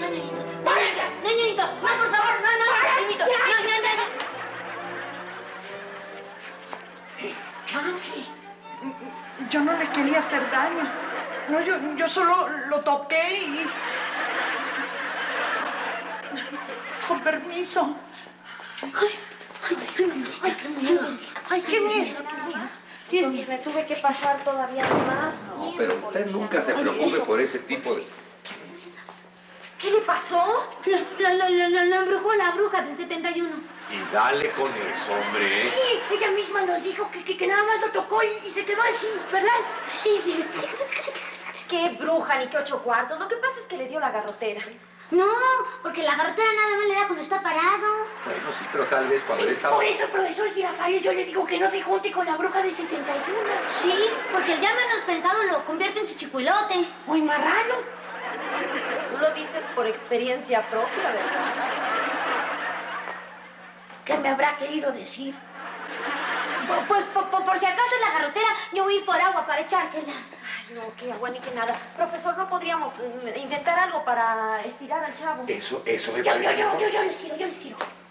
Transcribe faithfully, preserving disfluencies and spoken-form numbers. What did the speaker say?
ñañito. ¡No, ñañito! ¡No, por favor! ¡No, no! ¡Ñañito! ¡No, no, no! Frankie, yo no le quería hacer daño. No, yo, yo solo lo toqué y... Con permiso. Ay, ay, qué miedo. Ay, qué miedo. Ay, qué miedo. Entonces me tuve que pasar todavía más. No, pero usted nunca se preocupe por ese tipo de... ¿Qué le pasó? La, la, la, la, la, la embrujó la bruja del setenta y uno. Y dale con eso, hombre. Sí, ella misma nos dijo que, que, que nada más lo tocó y, y se quedó así, ¿verdad? Sí, sí. Qué bruja, ni qué ocho cuartos. Lo que pasa es que le dio la garrotera. No, porque la garrotera nada más le da cuando está parado. Bueno, sí, pero tal vez cuando él estaba... Por eso, profesor Girafales, yo le digo que no se junte con la bruja del setenta y uno. Sí, porque el ya menos pensado lo convierte en chichicuilote. Muy marrano. Tú lo dices por experiencia propia, ¿verdad? ¿Qué me habrá querido decir? Pues, pues por, por, por si acaso es la garrotera, yo voy a ir por agua para echársela. Ay, no, qué agua ni qué nada. Profesor, ¿no podríamos eh, intentar algo para estirar al chavo? Eso, eso me Yo, parece yo, yo, mejor. yo, yo les tiro, yo les tiro.